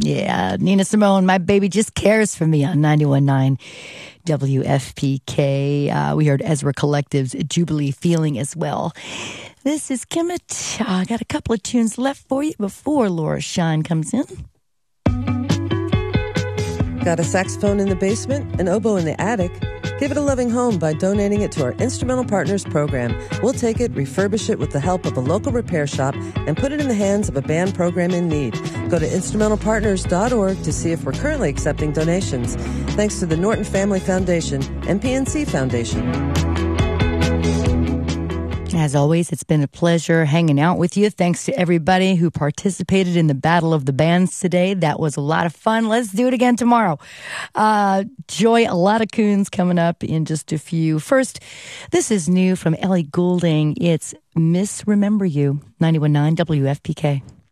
Yeah, Nina Simone, My Baby Just Cares for Me on 91.9 WFPK. We heard Ezra Collective's Jubilee Feeling as well. This is Kimmit. I got a couple of tunes left for you before Laura Shine comes in. Got a saxophone in the basement, an oboe in the attic? Give it a loving home by donating it to our Instrumental Partners program. We'll take it, refurbish it with the help of a local repair shop, and put it in the hands of a band program in need. Go to instrumentalpartners.org to see if we're currently accepting donations. Thanks to the Norton Family Foundation and PNC Foundation. As always, it's been a pleasure hanging out with you. Thanks to everybody who participated in the Battle of the Bands today. That was a lot of fun. Let's do it again tomorrow. Joy Lotta-Coons coming up in just a few. First, this is new from Ellie Goulding. It's Misremember You, 91.9 WFPK.